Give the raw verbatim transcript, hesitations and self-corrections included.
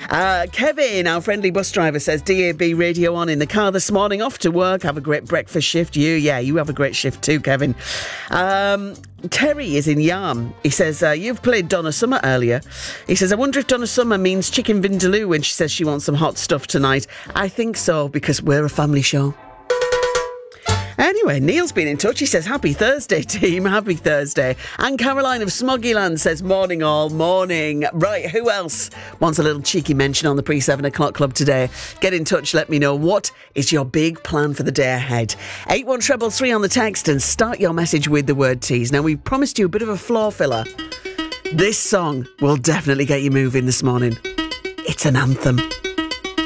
Uh, Kevin, our friendly bus driver, says D A B radio on in the car this morning, off to work. Have a great breakfast shift. You, yeah, you have a great shift too, Kevin. Um, Terry is in Yarm. He says, uh, you've played Donna Summer earlier. He says, I wonder if Donna Summer means chicken vindaloo when she says she wants some hot stuff tonight. I think so, because we're a family show. Anyway, Neil's been in touch. He says, happy Thursday, team. Happy Thursday. And Caroline of Smoggyland says, morning all, morning. Right, who else wants a little cheeky mention on the pre-seven o'clock club today? Get in touch, let me know. What is your big plan for the day ahead? eight one three three on the text and start your message with the word tease. Now, we've promised you a bit of a floor filler. This song will definitely get you moving this morning. It's an anthem.